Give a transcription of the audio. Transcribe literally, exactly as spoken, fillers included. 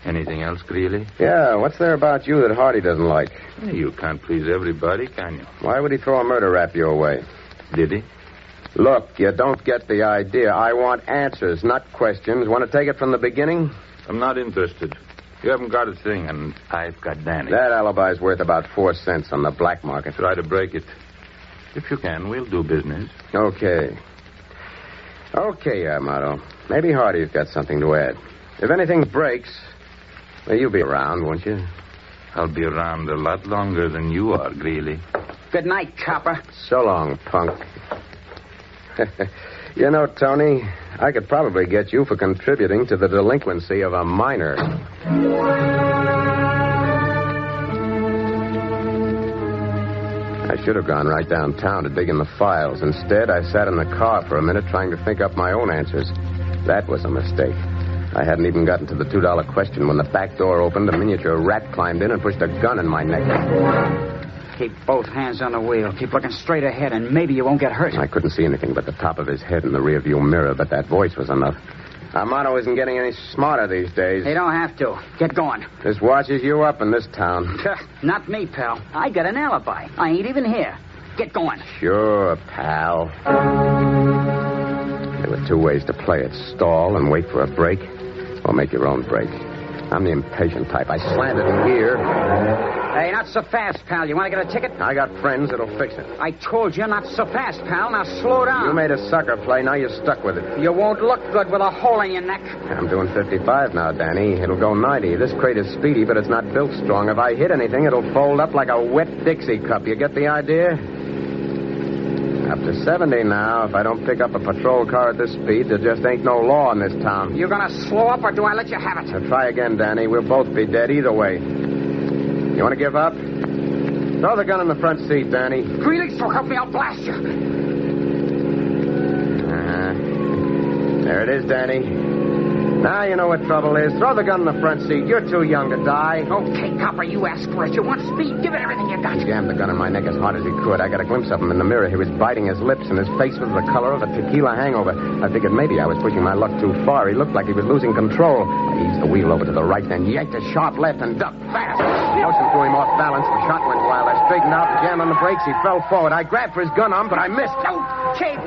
Anything else, Greeley? Yeah, what's there about you that Hardy doesn't like? You can't please everybody, can you? Why would he throw a murder rap your way? Did he? Look, you don't get the idea. I want answers, not questions. Want to take it from the beginning? I'm not interested. You haven't got a thing, and I've got Danny. That alibi's worth about four cents on the black market. Try to break it. If you can, we'll do business. Okay. Okay, Armado. Maybe Hardy's got something to add. If anything breaks, well, you'll be around, won't you? I'll be around a lot longer than you are, Greeley. Good night, copper. So long, punk. You know, Tony, I could probably get you for contributing to the delinquency of a minor. I should have gone right downtown to dig in the files. Instead, I sat in the car for a minute trying to think up my own answers. That was a mistake. I hadn't even gotten to the two dollar question when the back door opened, a miniature rat climbed in and pushed a gun in my neck. Keep both hands on the wheel. Keep looking straight ahead, and maybe you won't get hurt. I couldn't see anything but the top of his head in the rearview mirror, but that voice was enough. Armando isn't getting any smarter these days. You don't have to. Get going. This watches you up in this town. Not me, pal. I got an alibi. I ain't even here. Get going. Sure, pal. There were two ways to play it. Stall and wait for a break, or make your own break. I'm the impatient type. I slanted in gear. Hey, not so fast, pal. You want to get a ticket? I got friends that'll fix it. I told you not so fast, pal. Now slow down. You made a sucker play. Now you're stuck with it. You won't look good with a hole in your neck. I'm doing fifty-five now, Danny. It'll go ninety. This crate is speedy, but it's not built strong. If I hit anything, it'll fold up like a wet Dixie cup. You get the idea? Up to seventy now. If I don't pick up a patrol car at this speed, there just ain't no law in this town. You gonna slow up, or do I let you have it? Now try again, Danny. We'll both be dead either way. You want to give up? Throw the gun in the front seat, Danny. Greeley, so help me, I'll blast you. Uh-huh. There it is, Danny. Now you know what trouble is. Throw the gun in the front seat. You're too young to die. Okay, copper, you asked for it. You want speed? Give it everything you got. He jammed the gun in my neck as hard as he could. I got a glimpse of him in the mirror. He was biting his lips, and his face was the color of a tequila hangover. I figured maybe I was pushing my luck too far. He looked like he was losing control. I eased the wheel over to the right, then yanked a sharp left and ducked fast. Motion threw him off balance. The shot went wild. I straightened out and jammed on the brakes. He fell forward. I grabbed for his gun arm, but I missed. Okay,